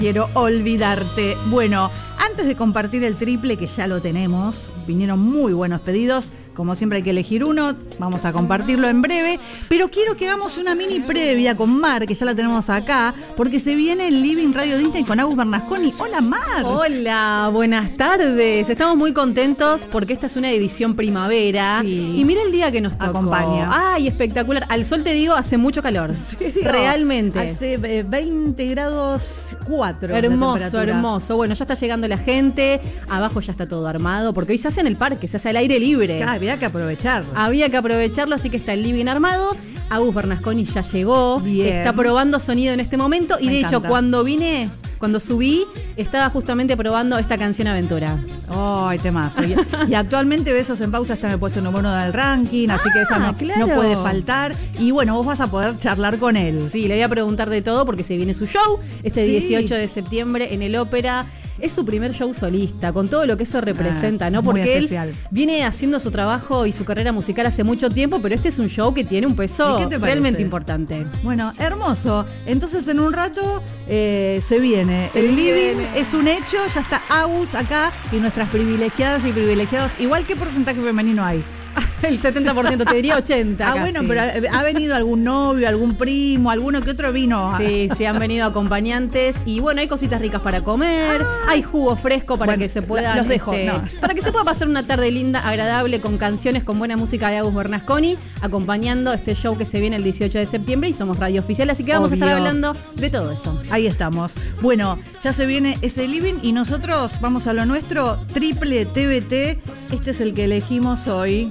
Quiero olvidarte. Bueno, antes de compartir el triple, que ya lo tenemos, vinieron muy buenos pedidos. Como siempre hay que elegir uno, vamos a compartirlo en breve, pero quiero que hagamos una mini previa con Mar, que ya la tenemos acá, porque se viene el Living Radio Disney con Agus Bernasconi. Hola, Mar. Hola, buenas tardes. Estamos muy contentos porque esta es una edición primavera. Sí. Y mira el día que nos tocó. Acompaña. Ay, espectacular. Al sol te digo, hace mucho calor. Realmente. Hace 20 grados 4. Hermoso, hermoso. Bueno, ya está llegando la gente. Abajo ya está todo armado, porque hoy se hace en el parque, se hace al aire libre. Claro, había que aprovecharlo. Había que aprovecharlo, así que está el living armado. Agus Bernasconi ya llegó. Bien. Está probando sonido en este momento. Y Me de encanta. hecho, cuando subí, estaba justamente probando esta canción Aventura. Ay, temazo. Y actualmente Besos en Pausa está en el puesto número 1 del ranking, así que esa claro. no puede faltar. Y bueno, vos vas a poder charlar con él. Sí, le voy a preguntar de todo porque se viene su show este Sí. 18 de septiembre en el Ópera. Es su primer show solista, con todo lo que eso representa, ¿no? Muy Porque especial. él viene haciendo su trabajo y su carrera musical hace mucho tiempo, pero este es un show que tiene un peso ¿Y qué te parece? realmente importante. Bueno, hermoso. Entonces en un rato se viene. El living es un hecho, ya está Agus acá y nuestras privilegiadas y privilegiados. Igual, ¿qué porcentaje femenino hay? El 70%, te diría 80%. Ah, casi. bueno, pero ha venido algún novio, algún primo, alguno que otro vino. Sí, han venido acompañantes y bueno, hay cositas ricas para comer, hay jugo fresco para Bueno, que se pueda los dejo, no. para que se pueda pasar una tarde linda, agradable, con canciones, con buena música de Agus Bernasconi, acompañando este show que se viene el 18 de septiembre y somos radio oficial, así que vamos a estar Obvio. hablando de todo eso. Ahí estamos. Bueno, ya se viene ese living y nosotros vamos a lo nuestro, triple TBT. Este es el que elegimos hoy.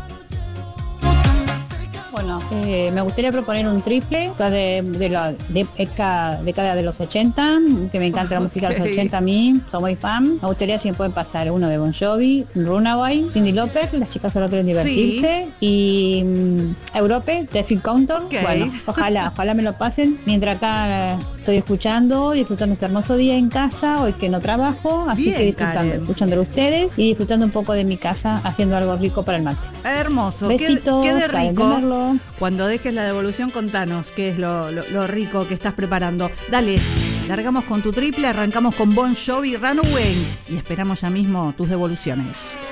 Bueno, me gustaría proponer un triple de la década de los 80, que me encanta la música de los 80 a mí, soy muy fan. Me gustaría si me pueden pasar uno de Bon Jovi, Runaway, Cyndi Lauper, las chicas solo quieren divertirse, y Europe, de Phil Countdown. Ok. Bueno, ojalá me lo pasen, mientras acá estoy disfrutando este hermoso día en casa, hoy que no trabajo, así Bien, que disfrutando, Karen. escuchándolo ustedes y disfrutando un poco de mi casa, haciendo algo rico para el mate. Hermoso. Besitos, Quede Karen de rico. Merlo. Cuando dejes la devolución, contanos qué es lo rico que estás preparando. Dale, largamos con tu triple, arrancamos con Bon Jovi, Runaway y esperamos ya mismo tus devoluciones.